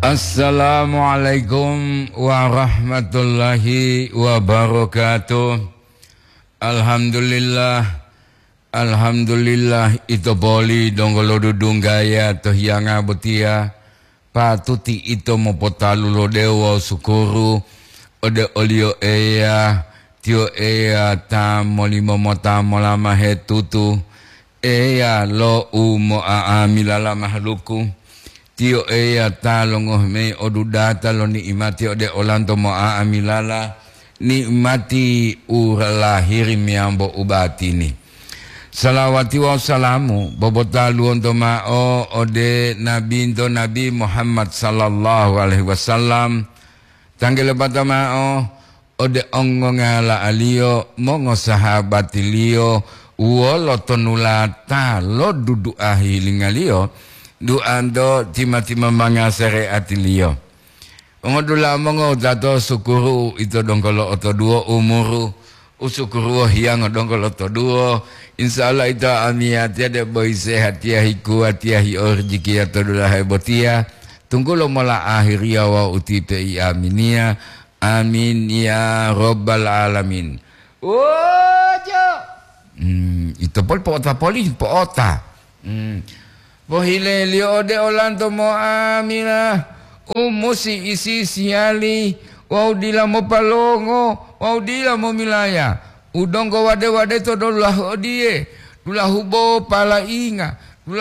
Assalamualaikum warahmatullahi wabarakatuh. Alhamdulillah itu boli donggolo dudung gaya toh yang abutia patuti itu mopotalu lo dewa sukuru ode olio eya tio eya tamo limo motamo lama hetutu eya lo umo aamilala mahluku tio eya talongoh me odudata lo niimati ode olanto mo aamilala nikmati uralahiri miambo ubatini. Salawati wa salamu bobotalu untuk ma'o ode nabi into Nabi Muhammad sallallahu alaihi wasallam tanggil pada ma'o ode ongo ngala alio mongo sahabat liyo wolo tonulata lo dudu ahili ngalio duando tima-tima mangasere atilio ongodula mongo tato sukuru itu dongkolo oto duo umuru usukuru hiang dongkolo oto duo insyaallah itu amiat ya de boy sehat ya hiku ya hi orjiki ya todula hebotia tunggu lo mola akhir ya wa utipe aminia amin ya rabbal alamin. Ojo itu pol pota poli pota bohile lio de olanto mo amina umusi isi siali wau dila mo palongo wau dila mo milaya udongo wade to dolah odie dulah hubo pala inga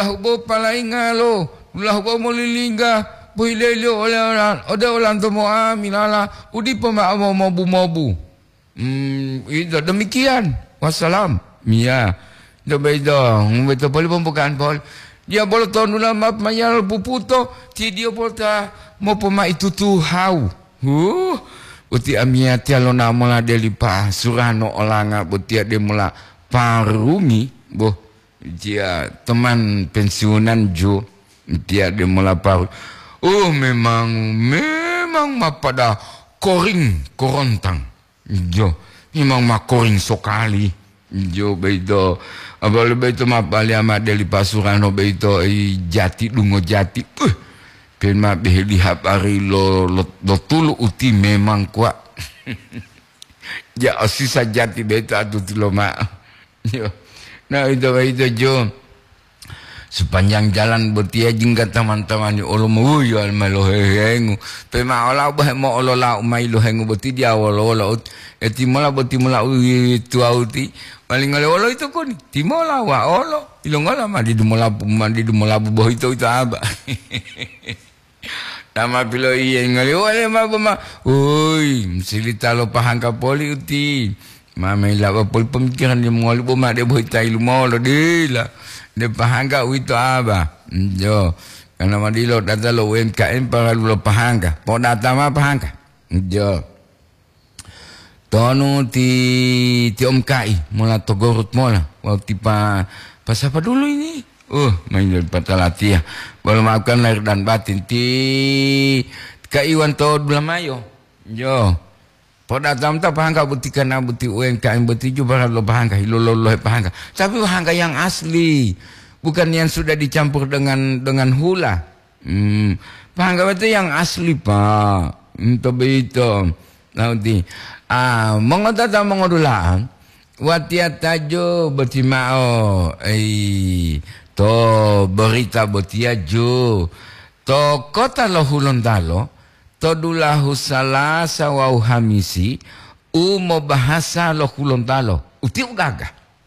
lo dulah hubo molilinga boilelio ode olanto mo amilala udipo ma mobu itu demikian wassalam mia do bedo beto poli pembukaan pol dia boleh tonula map mayal puputo ti dia boleh mo pema itu tuhau uti amiati alo namola delipa surano olanga butia de mula parumi boh dia teman pensiunan jo dia de mula paru memang mapada korontang jo memang makoring sokali jo beito abal beito mapali ama delipa surano beito jati dungo jati Pema beheli habari lo tulu uti memang kuat. Ya sisa jati beta atu tilo ma. Nah itu jo. Sepanjang jalan betia jingga teman-teman olo mu yo almalo hengu. Pema ola bah mo olo la umai lo hengu beti dia olo eti mola beti mola tu auti. Paling olo itu kon timola wa olo. Ilongola mandi dumola buboh itu aba. Nama pilo iya ngali wale mabama oi silita lo pahangka poli uti mama ila poli pemikiran dia mengoli boma de boy tai lumolo dela de pahangka itu aba jo karena madilo data lo UMKM para lo pahangka po data ma pahangka jo tonu ti OMKI mola togorut mola waktu pa apa dulu ini main patah latihan boleh maafkan lahir dan batin ti kaiwan to bulan mayo jo pada tamta pahangka butikan buti UMKM buti juga lo pahangka lo pahangka tapi pahangka yang asli bukan yang sudah dicampur dengan hula pahangka itu yang asli pak untuk begitu nanti mengotata mengodulaan watiat tajo betimao to berita botia jo to kota lo hulondalo to dulahu salasa wa hamisi umo bahasa lo hulondalo uti ugaga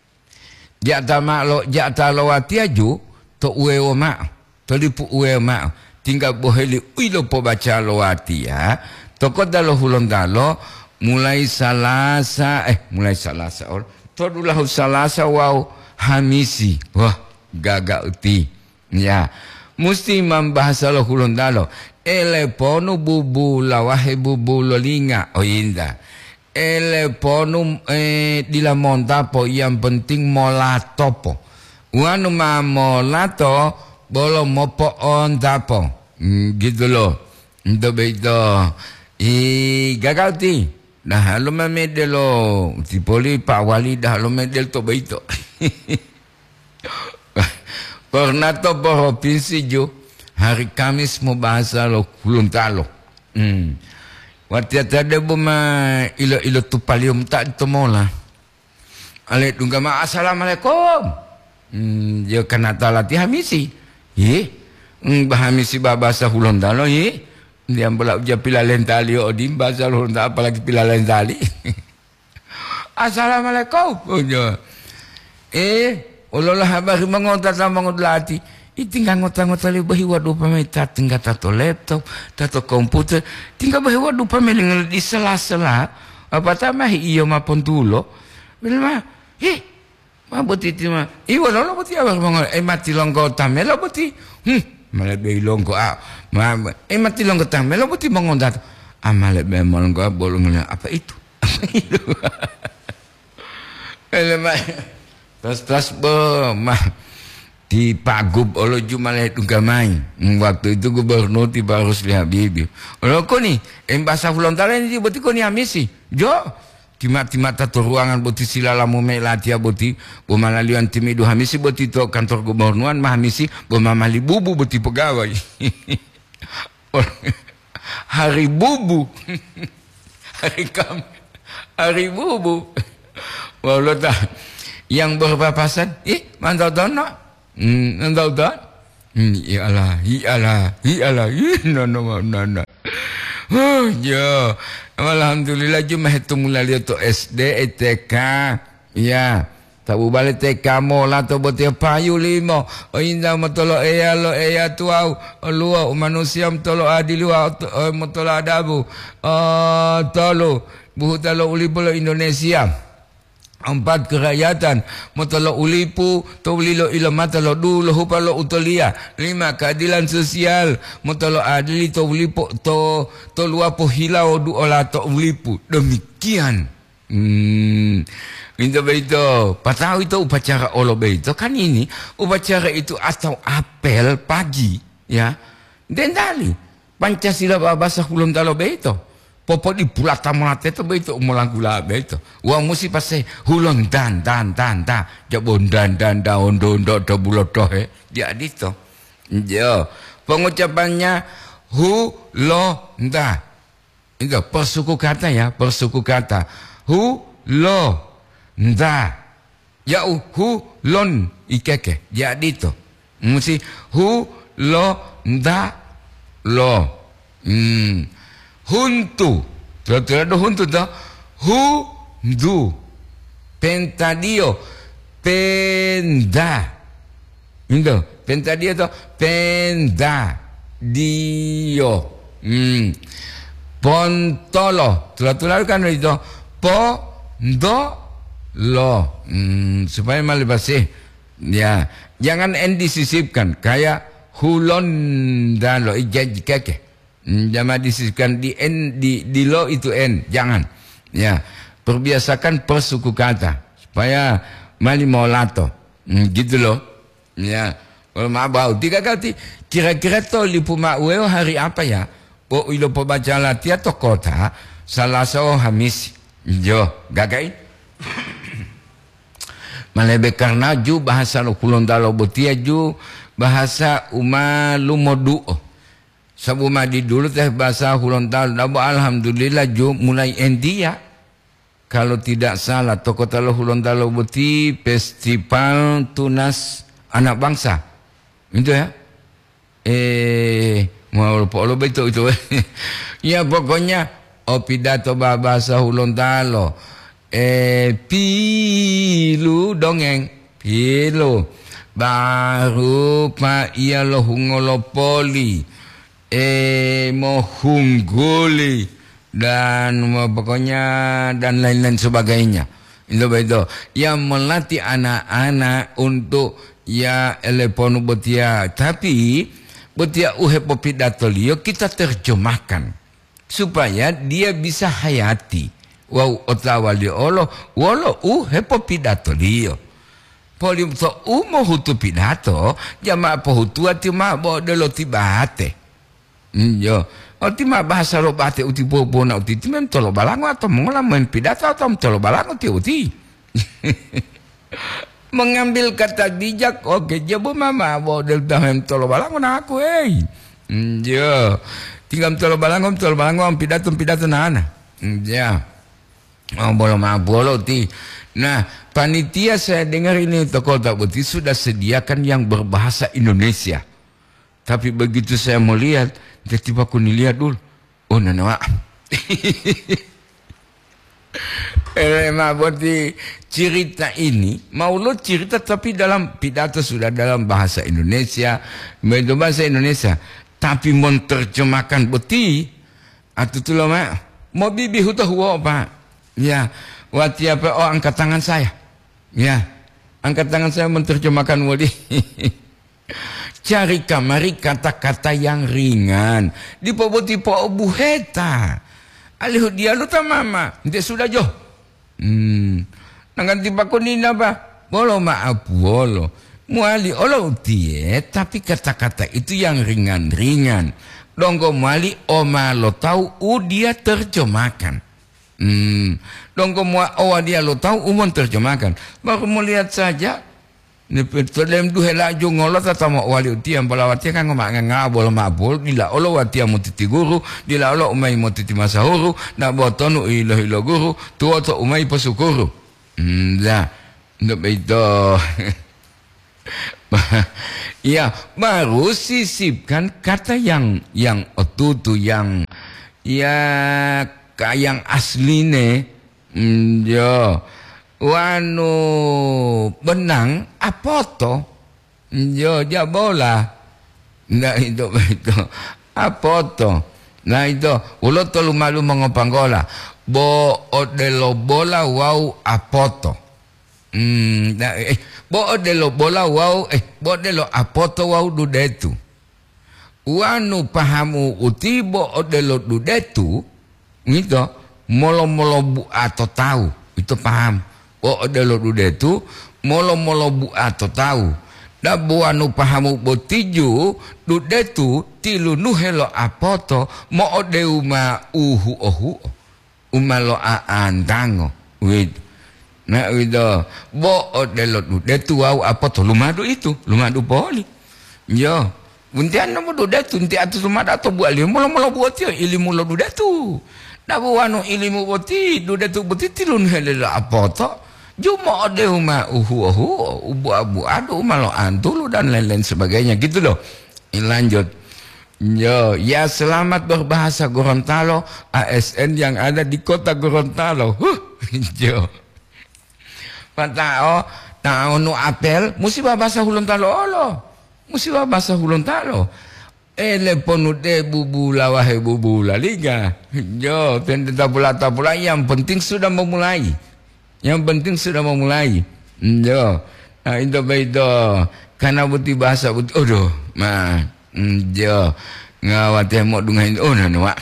jata lo watia jo to uewo ma to lipu uewo ma tinggal boheli uilo po baca lo watia to kota lo hulondalo mulai salasa to dulahu salasa wa hamisi wah gaga uti ya musti membahasa lo hulondalo elepono bubu lawahe bubu lolinga inda elepono di la montapo yang penting molatopo wanu ma molato bolo mopo on tapo gitu loh untuk begitu gaga uti dah lo memedelo si poli pak wali dah lo medel to begitu Pernah to provinsi jo hari Kamis mau bahasa lo Gorontalo. Waktu ada buma ilo tupalium tak temola. Ale dunggama assalamualaikum. Dia kena talati hamisi. Bahamisi bahasa Gorontalo dia belak dia pilalen tali odim bahasa Gorontalo apalagi pilalen tali. Assalamualaikum. Ololah habari mengontak sama ngodlati. Tinggal ngota-ngota le bahiwa do pamay tinggal tato laptop, tato komputer, tinggal bahiwa do pamay di sela-sela. Apa tamah iyo mapontulo. Bilma, mabuti ti ma. Iwa lo buti awak mangol mati longgo tamelo buti. Malah be longgo mati longgo tamelo buti mangondat. Amale be longgo bolong apa itu? Bilma. Tas mah di Pagub olo Jumalah Tunggamai. Waktu itu gubernur tiba harus lihat bibi. Olo ko ni, bahasa Gorontalo ni boti ko ni amisi. Jo, timat tato ruangan boti silala mo melatia boti, bumalalian timido hamisi boti to kantor gubernuran mahamisi, bumamali bubu boti pegawai. Hari bubu. Hari bubu. Walau tak yang berpapasan, mantau dono. Tahu tak? Iyalah. No. Oh, ya. Alhamdulillah cuma itu mulai tu SD, TK. Ya. Tak balik TK mola tu betul payu limo. Oh indah matolo eya tu au. Luar manusia matolo adil luar matolo adabu. Tolo buhu talo ulipolo Indonesia. 4 kerakyatan matalo ulipu to ulilo ilo matalo dulu hupalo utolia 5 keadilan sosial matalo adili to ulipu to luapo hilau du ola to ulipu demikian. Itu beito patau itu upacara olo beito kan ini upacara itu atau apel pagi ya dendali Pancasila bahasa Gorontalo beito. Popo di pulata melate itu begitu umulang gula begitu. Uang musi pasti hulon dan jabon dan ondo bulat dia dito. Jo pengucapannya hulonda. Itu persuku kata ya persuku kata hulonda. Ya hulon ikeke dia dito. Musi hulonda lo. Huntu, ada huntu dah. Hundu, pentadio, penda. Itu pentadio tu penda dio. Pontolo, tular kan itu pondo lo. Supaya malah bersih. Ya, jangan n disisipkan kayak hulon dan lo ijaj. Jangan disisipkan di n di lo itu n, jangan. Ya, perbiasakan persuku kata supaya mali molato. Gitu loh. Ya, kalau mau bau 3 kali kira-kira to lipu maueo hari apa ya? Oh, ilo pembaca latihan to kota Salasa Hamis. Jo, gagai. Malebe karena ju bahasa lo Gorontalo botia ju bahasa umalumodu. Sabu madi dulu teh bahasa Gorontalo. Alhamdulillah ju mulai India. Kalau tidak salah toko talo Gorontalo beti festival tunas anak bangsa. Itu ya. Mau lupa itu. Ya pokoknya pidato bahasa Gorontalo. Pilu dongeng. Pilu. Baru pak iya lo hungolopoli. Mohungguli dan pokoknya dan lain-lain sebagainya. Itu yang melatih anak-anak untuk ya telepon betia. Tapi betia uhepo pidato liyo kita terjemahkan supaya dia bisa hayati. Wow otawali olo wolo uhepo pidato liyo. Polim to umo hutu pidato jama po hutu ati ma bo delo tibate. Yo, ultima bahasa lo bate uti bobo na uti timem tolo balango atau mengolah main pidato atau tolo balango ti uti. mengambil kata bijak. Oke, jabo mama bo del dahem tolo balangon aku jo. Tinggal tolo balangon pidato nana. Ya. Oh, bolo ti. Nah, panitia saya dengar ini Toko Tak Putih sudah sediakan yang berbahasa Indonesia. Tapi begitu saya mau lihat, tiba-tiba aku lihat dulu. Oh, nana berarti cerita ini Maulud cerita tapi dalam pidato sudah dalam bahasa Indonesia, bahasa Indonesia, tapi menerjemahkan beti atau tu lho mak mau bibi hutah huwa pak ya wati apa angkat tangan saya ya angkat tangan saya menerjemahkan wadi. Cari kamari kata-kata yang ringan di poboti po buheta alih dia lu ta mama dia sudah jo nangan tiba kunina ba bolo maaf bolo muali olo utie tapi kata-kata itu yang ringan-ringan donggo muali oma lo tahu dia terjemahkan donggo mua owa dia lo tahu umon terjemahkan baru melihat saja dalam duhe laju ngolot atau mau wali uti yang balawati kan ngabol mabol dila olo wati yang mutiti guru dila olo umai mutiti masahuru na botonu ilo guru tuwa to umai pasukuru dah ndak itu ya baru sisipkan kata yang otutu yang ya yang asline yo wanu benang apoto yo jabola nah itu apoto nah itu ulo tolu malu mengopanggola bo odelo bola wau apoto bo odelo bola wau bo odelo apoto wau dudetu wanu pahamu uti bo odelo dudetu gitu molo bu atau tahu itu paham. Oh odelo dudetu molo bu atau tahu. Da buanu pahamu botiju dudetu tilu nuhelo apoto mo odeuma uhu ohu umalo aandango wid. Nah wido bo odelo dudetu wau apoto lumadu itu lumadu poli. Yo untian nomo dudetu unti atu lumadu atau buali molo buatio ilimu lo dudetu. Da buanu ilimu boti dudetu boti tilu nuhelo apoto Juma ode uma ubu abu adu malo antulu dan lain-lain sebagainya gitu loh. Lanjut. Yo, ya selamat berbahasa Gorontalo ASN yang ada di kota Gorontalo. Jo. Patao tao no apel musibah bahasa Gorontalo olo. Musibah bahasa Gorontalo. Ele ponude bubula wahai bubula liga. Jo, tenda pula yang penting sudah memulai. Yang penting sudah memulai. Jo. Nah, itu karena buti bahasa buti. Aduh, mah. Jo. Ngawate mau dungain nanu mak.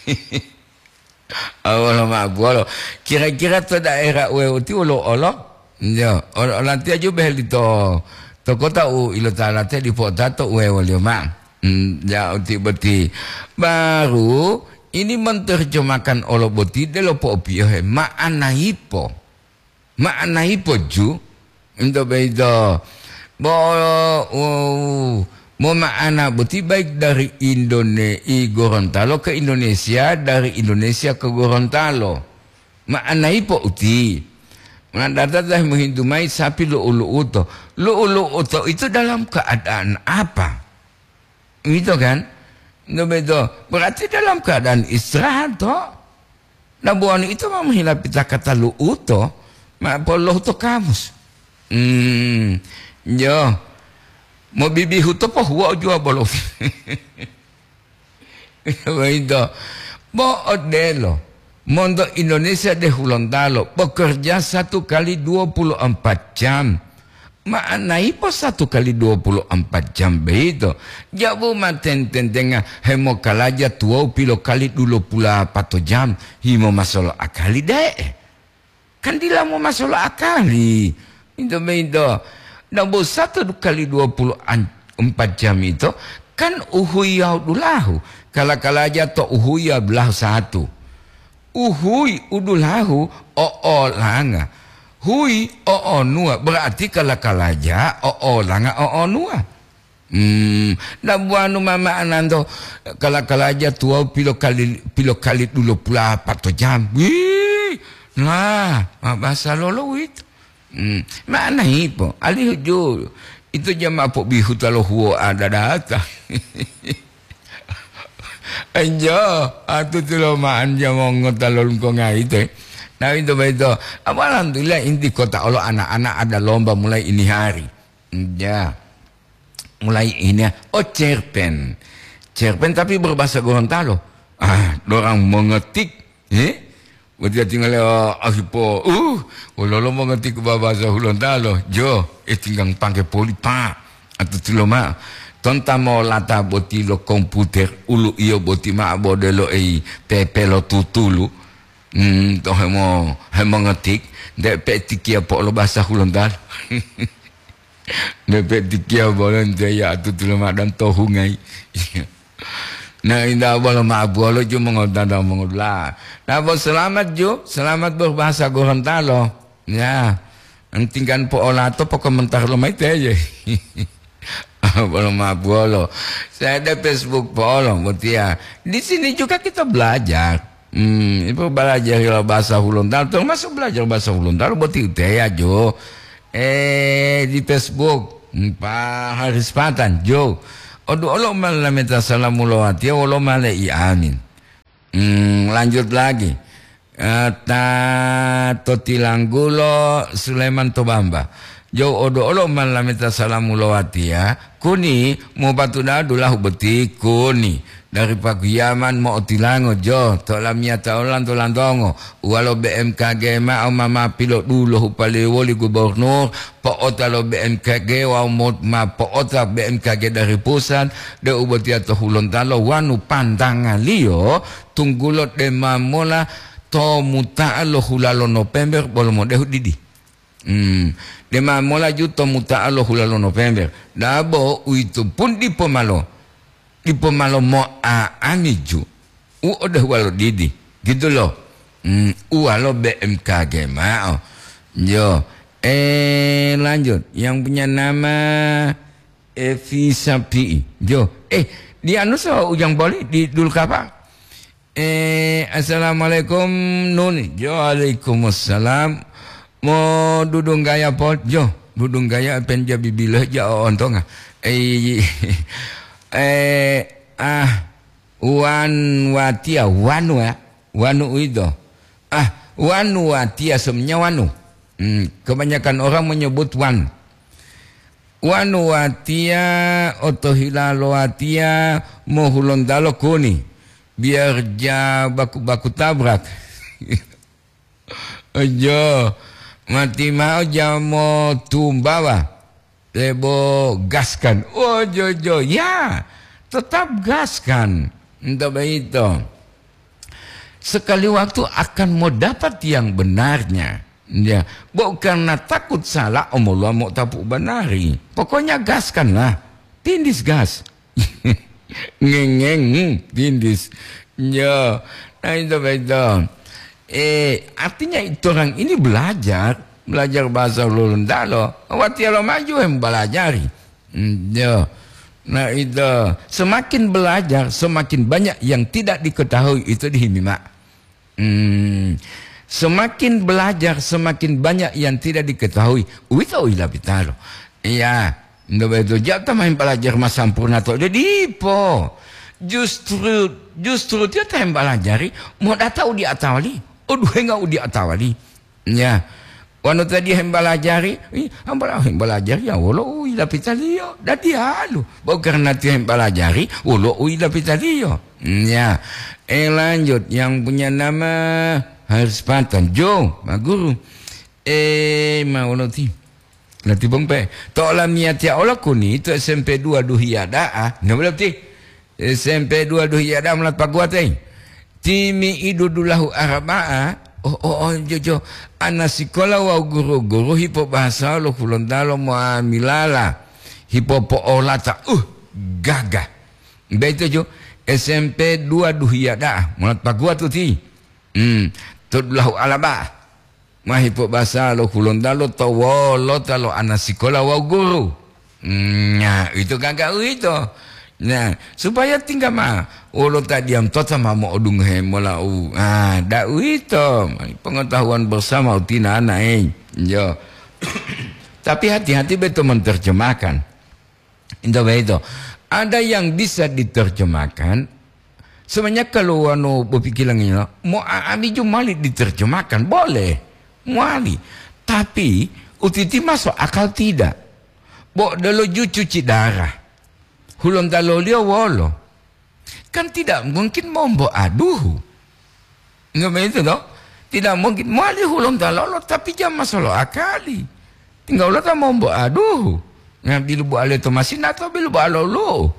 Allah mak bolo. Kira-kira tu daerah uti olo. Jo. Nanti aja behel itu. Toko tahu ilo talate di potato wali mak. Ja uti beti. Baru ini menerjemahkan olo boti delo po pio he makna hipo. Makna hipo ju untuk beda mau makna boti baik dari Gorontalo ke Indonesia, dari Indonesia ke Gorontalo. Makna hipo uti mengandata dah menghidumai sapi lu uto itu dalam keadaan apa? Itu kan? Itu beda. Berarti dalam keadaan istirahat toh. Nah buan itu mau menghilap kita kata lu uto. Mak poloh to kamus. Yo. Mo bibi huto po huwa jua bolo. Itu. Bo odelo. Mondo Indonesia de Gorontalo bekerja 1 kali 24 jam. Maknai po 1 kali 24 jam begitu. Jabu maten tentenga hemo kalaja tuau pilo kali 24 jam. Himo masalah akali deh. Kan dia mau masuk akali. Itu beda. Nombor 1 kali 24 jam itu kan uhuyau dulahu. Kala-kala aja to uhuyau belah 1. Uhuy udulahu langa. hui nua berarti kala-kalaja langa nua. Na buanu mama anando kala-kalaja tua pilo kali dulu pula 4 jam. Nah, bahasa lolo itu. Mana ipo? Ali jo itu jam apa bihu talo huo ada data. Anjo, atu tulo maan jamong ngotalol ko nga ito. Nah itu. Alhamdulillah inti kota Allah anak-anak ada lomba mulai ini hari. Ya. Mulai ini. Cerpen. Cerpen tapi berbahasa Gorontalo. Dorang mengetik. Dia tinggal ahipo. Kalau mengetik bahasa Gorontalo. Jo, tinggal pakai polipa. Atau tulo ma. Tonta mo lata boti lo komputer ulu iyo boti ma bodelo pepelo tutulu toh hemo ngetik dek petikia po lo bahasa Gorontalo dek petikia bolon ya tutulu ma dan tohu ngai nah indah bolon ma bolo jo mengodada mengodla nah bos selamat berbahasa Gorontalo ya tingkan po olato po komentar lo mai aja. Belum bolo. Saya ada Facebook bolong, ya. Di sini juga kita belajar. Itu belajar bahasa Gorontalo, termasuk belajar bahasa Gorontalo buat itu ya Jo. Di Facebook Pak Haris Patan Jo. Odo Allah malah minta salamulawati, Allah malah amin. Lanjut lagi. Totilanggulo Sulaiman Tobamba. Jo odo olo malam minta salamulawati ya. Kuni mau batu dadulah beti kuni dari Pakuyaman mau tilango jo tolamia taulan tolandongo walau BMKG ma mama pilot dulu upali wali gubernur poota lo BMKG wa ma poota BMKG dari pusat de ubati atau Gorontalo wanu pandangan liyo tunggulot de mamola to muta lo hulalo November bolmo de didi. Dema mola juto muta alo hulalo November. Dabo itu pun di pemalo mo aniju. Udah walo didi. Gitu loh. Walo BMKG mau. Jo. Lanjut. Yang punya nama Evi Sapi. Jo. Dia anu so ujang boleh di dul kapal. Assalamualaikum Nuni. Jo. Waalaikumsalam. Mo dudung gaya pot jo dudung gaya penjabi bila ja ontonga wanu itu wanu watia semuanya wanu kebanyakan orang menyebut wanu watia otohilalo watia mo Gorontalo kuni biar ja baku tabrak jo mati mau jamo tumbawa lebo gaskan jo ya tetap gaskan entah itu sekali waktu akan mau dapat yang benarnya ya bukan takut salah omolo mau tapuk benari pokoknya gaskan lah tindis gas ngeng tindis ya nah itu artinya itu orang ini belajar bahasa Gorontalo. Wati lo maju yang belajari. Nah itu semakin belajar semakin banyak yang tidak diketahui itu di Himima. Semakin belajar semakin banyak yang tidak diketahui. Itu ilah bitaro. Iya, ndak itu jatah main belajar mas sampurna to. Jadi po justru dia yang belajari mau datang di atawali. Enggak udi atawali. Ya. Wano tadi hembalajari, hembalajari ya wolo ila pitalio. Dadi halu. Bukan nanti hembalajari, wolo ila pitalio. Ya. Lanjut yang punya nama Haris Patan Jo, Maguru. Mau nanti. Nanti bongpe. Tola miatia ola kuni itu SMP 2 duhiada nah berarti SMP 2 duhiada melat paguateng. Timi idudulahu arabaa jojo anak sekolah wa guru-guru hipo bahasa lo Gorontalo muamilala hipo poolata gagah beito jo SMP 2 duhiada mulat pagua tu ti tudulahu alaba Mahipok bahasa lo kulondalo tawo lo talo anak sekolah wa guru. Nah, itu kagak itu. Nah, supaya tinggal mah lo tak diam tota mau odung hemola dak itu pengetahuan bersama utina anak yo. Tapi hati-hati betul menerjemahkan. Itu ada yang bisa diterjemahkan. Sebenarnya kalau anu berpikirannya mau ami jumali diterjemahkan boleh. Muali, tapi utiti masuk akal tidak. Bok dalo ju cuci darah, hulon dalo dia wolo, kan tidak mungkin mau mbok aduh, nggak begitu dong? Tidak mungkin muali hulon dalo lo, tapi jam masuk akali. Tinggal lo tak mau mbok aduh, ngambil bu ale to masin atau bil bu alo lo.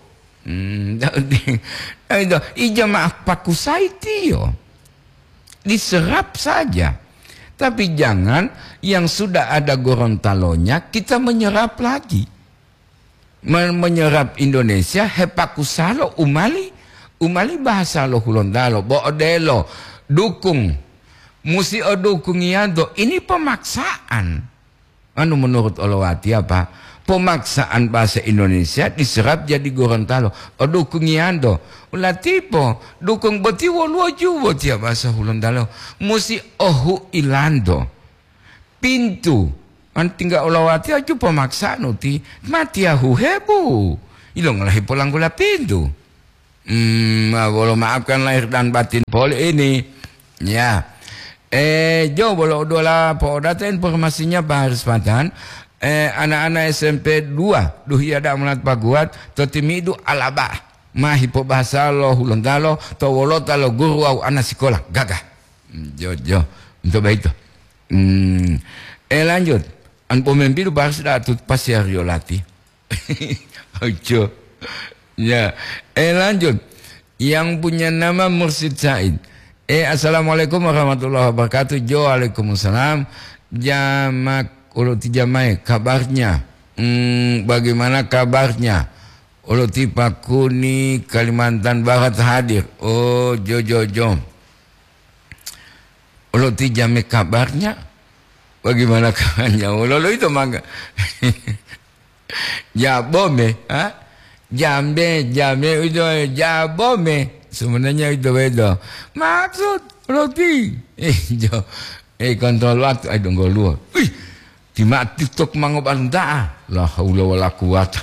Itu ijamah pakusai tio, diserap saja. Tapi jangan yang sudah ada Gorontalonya kita menyerap lagi. Menyerap Indonesia hepakusalo umali bahasa lo Gorontalo boodelo dukung musi dukung iado ini pemaksaan. Anu menurut Olowati apa? Pemaksaan bahasa Indonesia diserap jadi Gorontalo. Dukung iado. Ulah tipo dukung beti woluaju beti bahasa Gorontalo. Musi ohu ilando. Pintu. An tinggal Olowati aja pemaksaan uti. Mati ahu hebu. Ilong lahi pulang gula pintu. Boleh maafkan lahir dan batin boleh ini. Ya. Jo boleh dola podata informasinya Pak Harismatan. Anak-anak SMP 2 duhi ada melat paguat totimidu alabah mahipo bahasa lo hulondalo tawolo talo guru au anak sekolah gagah jo untuk baik itu lanjut an pemimpin bahasa datut pasir yolati ojo ya lanjut yang punya nama Mursid Said assalamualaikum warahmatullahi wabarakatuh jo waalaikumsalam jamak Uloti Jamai kabarnya bagaimana kabarnya Uloti Pakuni Kalimantan Barat hadir jo Uloti Jamai kabarnya bagaimana kabarnya Ulolo itu mangga Jabome Jambe itu Jabome sebenarnya itu beda maksud Uloti jo kontrol waktu dong luar Tima TikTok mangobanda la haula wala quwata.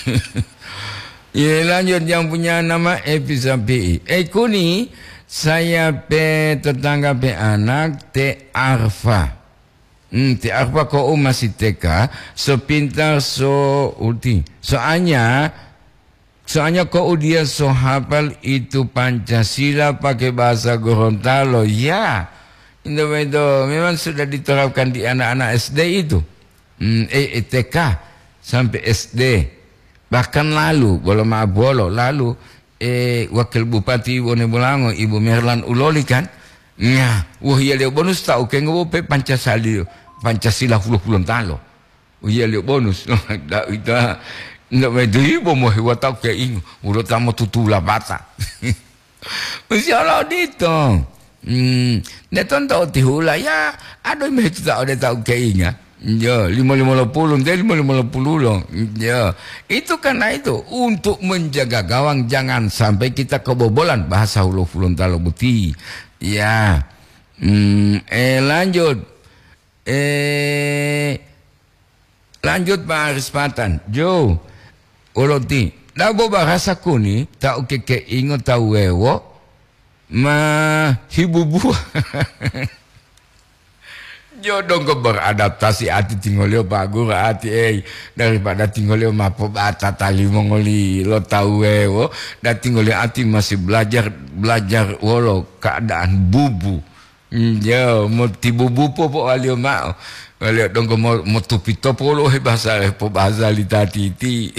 Ya lanjut yang punya nama Epi Sapi. Kuni saya tetangga anak Te Arfa. Te Arfa kau masih TK sepintar so ulti. Soalnya kau dia so hafal itu Pancasila pakai bahasa Gorontalo ya. Itu memang sudah diterapkan di anak-anak SD itu. TK sampai SD. Bahkan lalu, lalu Wakil Bupati Wone Bolango, Ibu Merlan Uloli kan. Iya, iya dia bonus tahu ke ngope Pancasila puluh talo. Iya dia bonus. Itu ndak wedi bomo hewa tahu ke ing. Udah tamu tutula bata. Insyaallah dito. Neton tahu tihula ya aduh meh tu tahu dia tahu keinga ya 550 dari 550 ya itu karena itu untuk menjaga gawang jangan sampai kita kebobolan bahasa hulu Gorontalo buti ya lanjut Pak Harismatan Jo Oloti dabo bahasa kuni tahu keke ingo tahu wewo hibu buah jodoh ke beradaptasi hati tinggalio Pak Guru hati daripada tinggalio mapo bata tali mongoli lo tahu wo dan tinggalio hati masih belajar wolo keadaan bubu ya mau tibubu popo alio mau alio dong mau tupi topo lo bahasa litati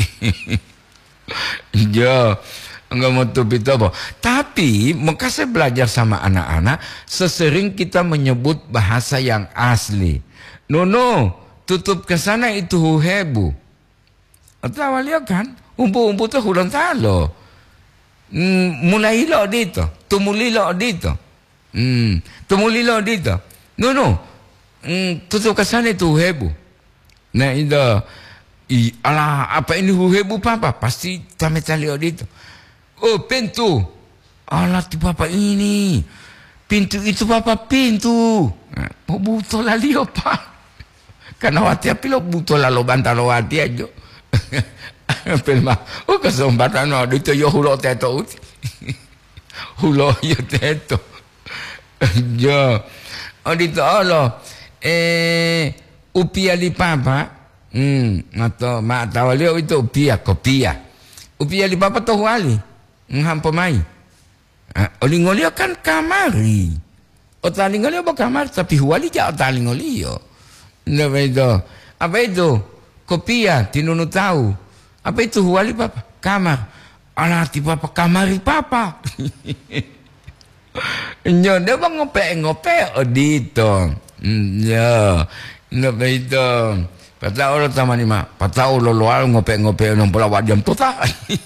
ya enggak mau tupi topo. Tapi maka saya belajar sama anak-anak sesering kita menyebut bahasa yang asli. No, tutup ke sana itu hebu. Atau lihat kan, umpu tuh Gorontalo. Mulai lo dito, tumuli lo dito. Tumuli lo dito. No. tutup kesana itu hebu. Nah itu, alah apa ini hebu papa? Pasti tametali itu. Oh pintu, alah ti papa ini, pintu itu papa pintu. Mau butuh lali apa? Karena wati api lo butuh lalu bantalo wati aja. Pelma, oh kesempatan no, itu yo hulo teto, hulo yo teto. Jo, oh dito lo, upia li papa, atau mak tahu lihat itu upia li papa tahu wali, hampa mai. Olingolio kan kamari, otalingolio bukan kamar tapi wali jauh otalingolio. Apa itu? Kopia, tinunu tahu. Apa itu wali papa? Kamar. Alah ti papa kamari papa. Nyo dia bang ngope dito. Nyo. Ngope itu. Patau lo taman lima. Patau lo luar ngope nang pola wajam tota.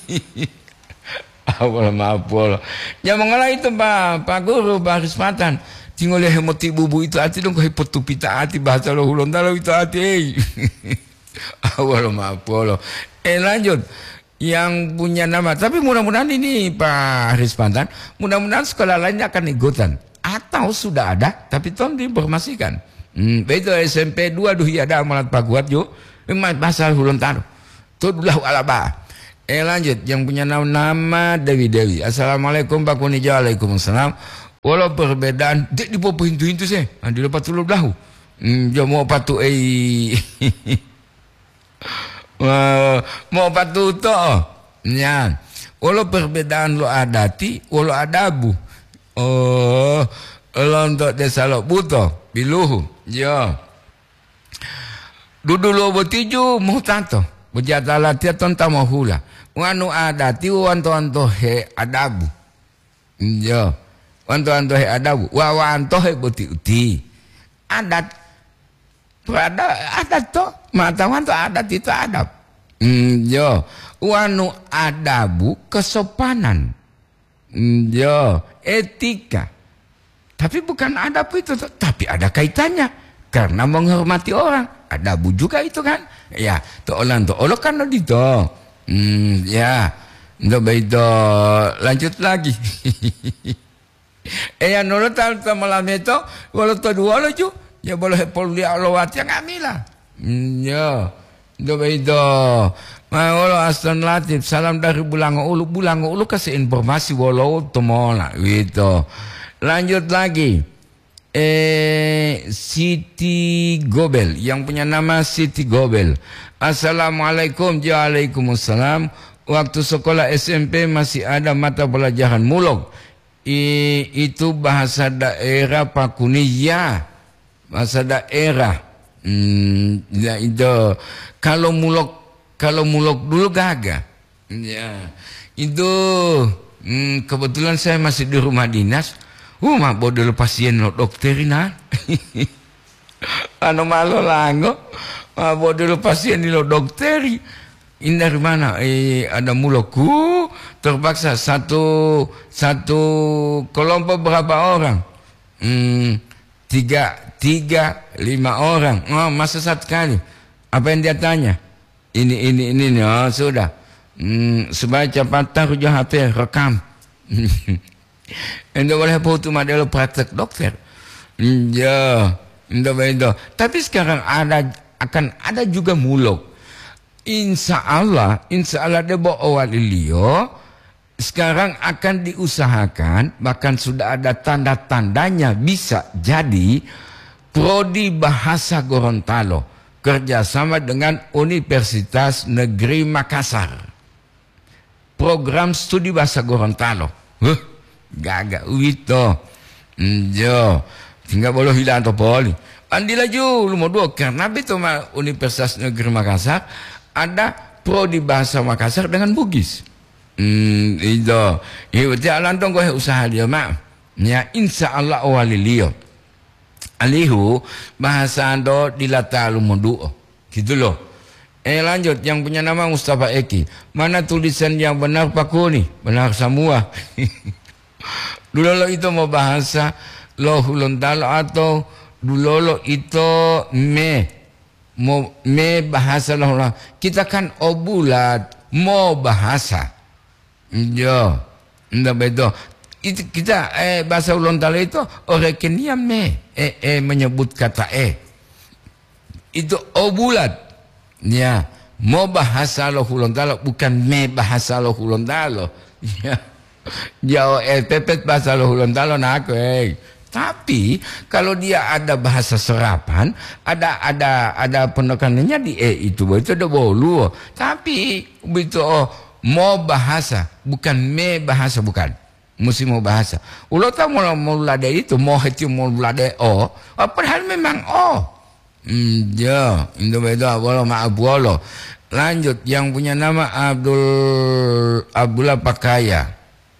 Awal maafol. Ya mengalah itu Pak Guru Barismatan. Tinggal lihat motif bubu itu hati dong kau potu pita hati bahasa lo hulon dalam itu hati. Awal maafol. Lanjut. Yang punya nama, tapi mudah-mudahan ini Pak Rispantan, mudah-mudahan sekolah lainnya akan ikutan atau sudah ada tapi tolong diinformasikan. Itu SMP 2 ya ada amalat Pak Guat yuk bahasa hulun taruh tudulah alaba. Lanjut yang punya nama Dewi. Assalamualaikum Pak Kunijo. Waalaikumsalam. Walau perbedaan di bawah pintu sih di lepas tulu belahu mau patu mau patu to ya. Walau perbedaan lo adati walau adabu lo untuk desa lo buto biluhu ya duduk lo botiju mau tato bujata latihan tonta mau hula wanu adati wanto he adabu ya wanto he adabu wanto he boti uti adat to mata wanto adat itu adab yo wanu adabu kesopanan yo etika tapi bukan adab itu tapi ada kaitannya karena menghormati orang adabu juga itu kan ya to olan to olo kan dito ya ndo beito lanjut lagi ya nolo tal malam itu walau to dua lo ju ya boleh poli alawat yang amila ya ndo beito walau aston latif salam dari bulango ulu kasih informasi walau to mola gitu. Lanjut lagi Siti Gobel yang punya nama Siti Gobel. Assalamualaikum. Waalaikumsalam. Waktu sekolah SMP masih ada mata pelajaran mulok. Itu bahasa daerah Pakunia. Bahasa daerah. Ya itu kalau mulok dulu gagah. Ya itu kebetulan saya masih di rumah dinas. Mah bodol pasien lo dokterina. Ano malo lango. Mah bodol pasien lo dokteri. Ini dari mana? Ada mulokku. Terpaksa satu kelompok berapa orang? 5 orang. Oh, masa satu kali. Apa yang dia tanya? Ini. Oh, sudah. Supaya cepat taruh HP rekam. Endo boleh foto model praktek dokter. Ya, endo. Tapi sekarang akan ada juga mulok. Insya Allah debo awal ilio sekarang akan diusahakan bahkan sudah ada tanda-tandanya bisa jadi prodi bahasa Gorontalo kerjasama dengan Universitas Negeri Makassar. Program studi bahasa Gorontalo. Gagak itu jo tinggal boleh hilang atau boleh andi laju lumur dua karena itu Universitas Negeri Makassar ada prodi bahasa Makassar dengan Bugis itu jalan dong gue usaha dia mak ya insya Allah walilio alihu bahasa ando dilata lumur dua gitu loh. Lanjut yang punya nama Mustafa Eki. Mana tulisan yang benar Pak Kuni? Benar semua. Dulu lo itu mau bahasa lo Gorontalo atau dulolo itu me bahasa lah. Kita kan bulat mau bahasa. Yo, ndak bedo. Itu kita bahasa Ulontalo itu orang Kenya menyebut kata itu bulat. Ya, mau bahasa lo Ulontalo bukan me bahasa lo Ulontalo. Ya. Jauh pepet bahasa lo Ulontalo nak Tapi kalau dia ada bahasa serapan, ada penekanannya di itu ada bolu. Tapi begitu mau bahasa, bukan me bahasa, bukan. Mesti mau bahasa. Ulo tak mau lade itu, mau lade padahal memang ya, itu beda bolo maaf bolo. Lanjut, yang punya nama Abdullah Pakaya.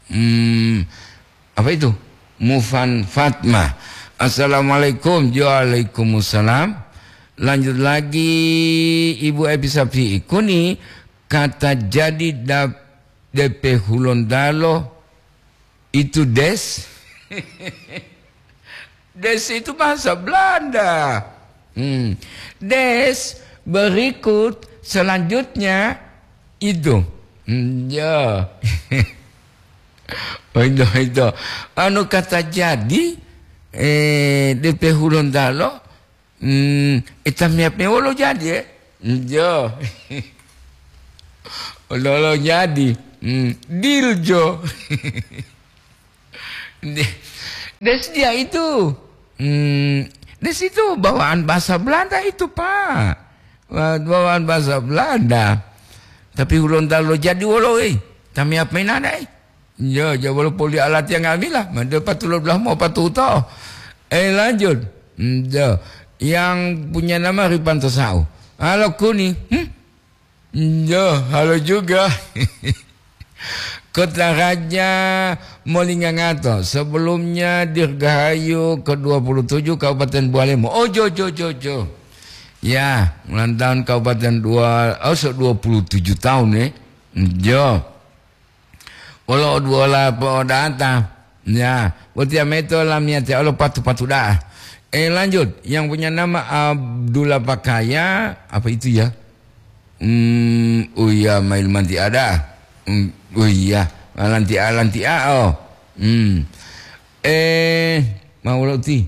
Apa itu? Mufan Fatmah. Assalamualaikum. Waalaikumsalam. Lanjut lagi Ibu Epi Safi Ikuni. Kata jadi DP Hulondalo itu des. Des itu bahasa Belanda. Des berikut selanjutnya itu. Ya. Itu. Anu kata jadi DP Hulondalo miapnya wolo jadi jo. Wolo jadi diljo. Des dia itu des itu bawaan bahasa Belanda itu Pak. Bawaan bahasa Belanda. Tapi Hulondalo jadi wolo miap main ada ya, jawab poli alat yang amilah. Mana patulur belah mau patuh tau. Lanjut. Yang punya nama Ripanto Sau. Halo Kuni. Ya, halo juga. Kota Raja Molingangato. Sebelumnya Dirgahayu ke-27 Kabupaten Bualemo. Jo. Ya, ulang tahun Kabupaten 27 tahun Jo. Walau dua lah data, ya, berarti itu lamnya Allah patu dah. Lanjut, yang punya nama Abdullah Pakaya, apa itu ya? Iya, mail manti ada. Iya, lanti mau lauti.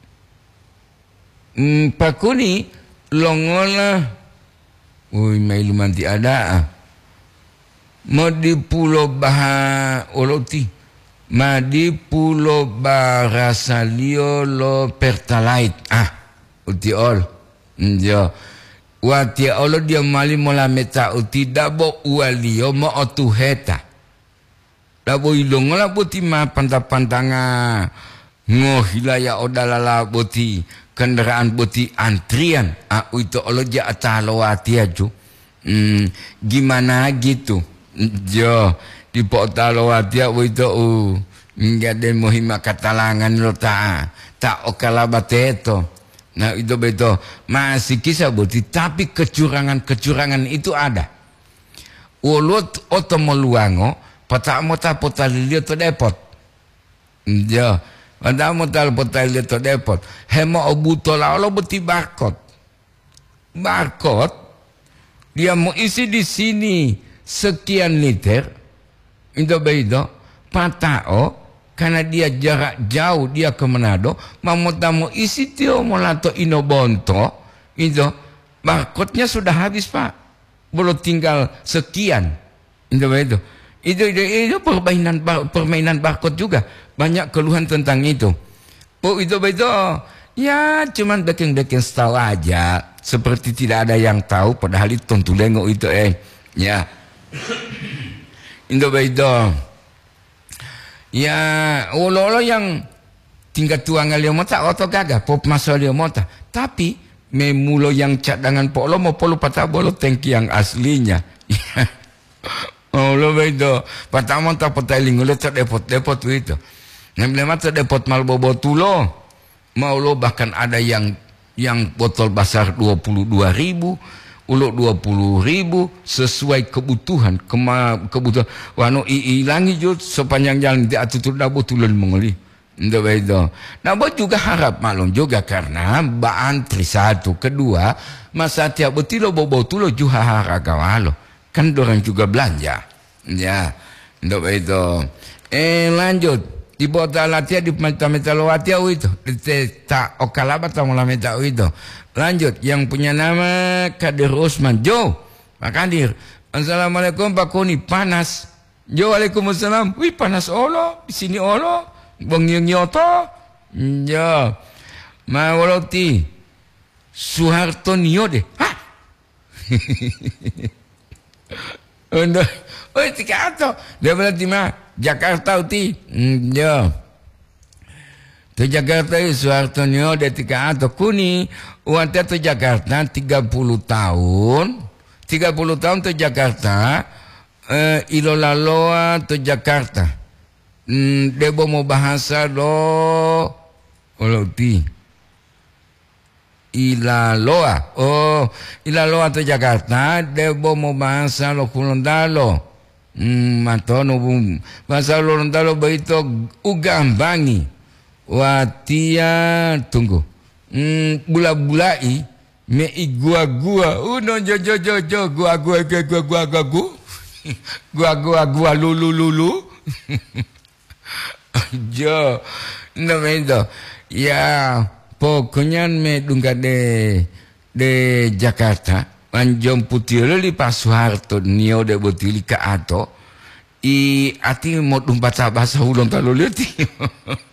Pakuni longola. Mail manti ada. Madi Pulau Oloti, Madi Pulau Barasalio lo Pertalite. Uti all. Jo. Wati all dia mali mola meta uti dabo ualio mo otuheta. Dabo ilong la boti ma pantanga ngohilaya odalala boti kendaraan boti antrian. Itu all ja atalo wati aja. Gimana gitu? Jo di Potalo atia itu enggak ada muhima katalangan lo tak okala bateto. Nah itu betul masih kisah boti, tapi kecurangan itu ada. Ulut otomoluango patamota potalilio to depot. Jo patamota potalilio to depot. Hemo obutola lo boti barcode dia mau isi di sini sekian liter, itu beda, patao, karena dia jarak jauh dia ke Manado, mau isi tio molato inobonto, itu barcode-nya sudah habis Pak, belum tinggal sekian, itu beda. Itu permainan barcode juga, banyak keluhan tentang itu. Itu beda. Ya cuman deking tahu aja, seperti tidak ada yang tahu, padahal itu tontu lengok itu ya. Indo beda. Ya, olo yang tinggal tuang alio mota oto gagah pop masuk alio mota. Tapi memulo yang cadangan polo mau polo patah bolo tangki yang aslinya. Olo beda. Patah mota potailing ulo tak depot itu. Nemblema tak depot malbobo tulo. Mau lo bahkan ada yang botol besar 22.000. Uluk 20.000 sesuai kebutuhan kebutuhan wano hilangi jo sepanjang jalan dia atutur dabo tulen mengoli Untuk itu. Nah, buat juga harap maklum juga karena antri satu, kedua, masa tiap betilo bobo tulo juga harap kawalo. Kan dorang juga belanja. Ya, untuk itu. Lanjut. Di bota latihan di meta lawati itu. Tak okalaba tak mulai meta itu. Lanjut. Yang punya nama Kadir Usman. Jo, Pak Kadir. Assalamualaikum Pak Kuni. Panas. Jo, waalaikumsalam. Wih, panas olo. Di sini olo. Bang yang nyoto, ya, mawaloti, Soeharto Nio deh, hah? Untuk, oh tika ato, dia berarti mah Jakarta uti, ya, tu Jakarta itu Soeharto Nio deh tika ato kuni, uangnya tu Jakarta 30 tahun, 30 tahun tu Jakarta, Ilolaloa tu Jakarta. Debo mau bahasa lo oloti Ilaloa Ilaloa atau Jakarta debo mau bahasa lo Kulondalo matono bahasa lo Kulondalo beito ugambangi watia tunggu bula-bulai me gua uno jo gua lulu Jo, no ya pokoknya me dungga de Jakarta panjang putih li Pak Soeharto Nio de botili ka ato I ati mau dumpat bahasa ulong kalau lihat